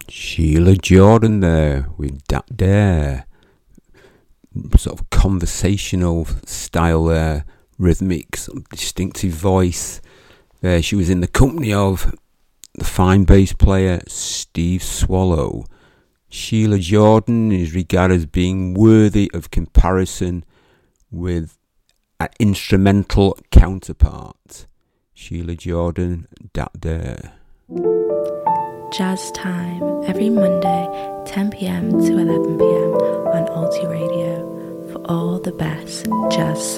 Sheila Jordan there with that there. Sort of conversational style there, rhythmic, sort of distinctive voice. There she was in the company of the fine bass player Steve Swallow. Sheila Jordan is regarded as being worthy of comparison with an instrumental counterpart. Sheila Jordan, that there. Jazz Time, every Monday, 10 p.m. to 11 p.m. on Alti Radio for all the best jazz